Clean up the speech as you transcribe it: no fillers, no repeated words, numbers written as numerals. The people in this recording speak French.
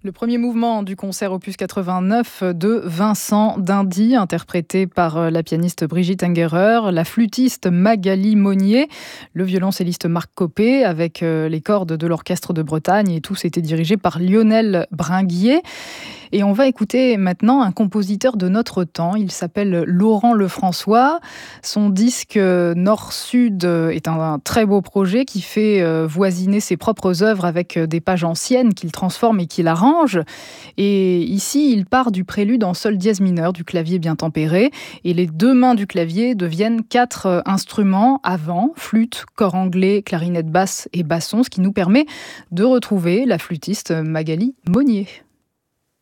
Le premier mouvement du concert opus 89 de Vincent d'Indy, interprété par la pianiste Brigitte Ungerer, la flûtiste Magali Monnier, le violoncelliste Marc Copé, avec les cordes de l'Orchestre de Bretagne, et tous étaient dirigés par Lionel Bringuier. Et on va écouter maintenant un compositeur de notre temps. Il s'appelle Laurent Lefrançois. Son disque Nord-Sud est un très beau projet qui fait voisiner ses propres œuvres avec des pages anciennes qu'il transforme et qu'il arrange. Et ici, il part du prélude en sol dièse mineur, du clavier bien tempéré. Et les deux mains du clavier deviennent 4 instruments à vent, flûte, cor anglais, clarinette basse et basson, ce qui nous permet de retrouver la flûtiste Magali Monnier.